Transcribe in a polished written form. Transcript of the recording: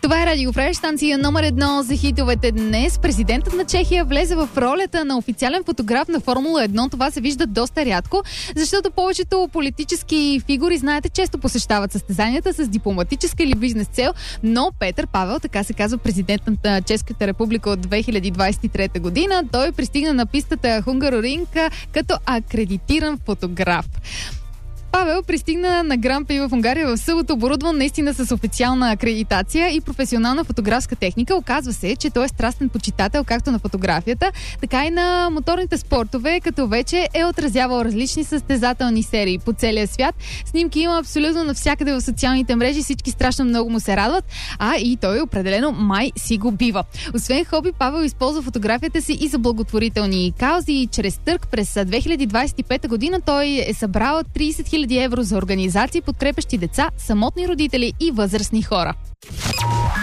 Това е Радио Фреш, станция номер 1 за хитовете днес. Президентът на Чехия влезе в ролята на официален фотограф на Формула 1. Това се вижда доста рядко, защото повечето политически фигури, знаете, често посещават състезанията с дипломатическа или бизнес цел, но Петър Павел, така се казва президентът на Чешката република от 2023 година, той пристигна на пистата Хунгароринг като акредитиран фотограф. Павел пристигна на Гран При в Унгария в събота, оборудван наистина с официална акредитация и професионална фотографска техника. Оказва се, че той е страстен почитател както на фотографията, така и на моторните спортове, като вече е отразявал различни състезателни серии по целия свят. Снимки има абсолютно навсякъде в социалните мрежи, всички страшно много му се радват, а и той определено май си го бива. Освен хоби, Павел използва фотографията си и за благотворителни каузи. Чрез търг през 2025 година той е събрал 30 000 евро за организации, подкрепящи деца, самотни родители и възрастни хора.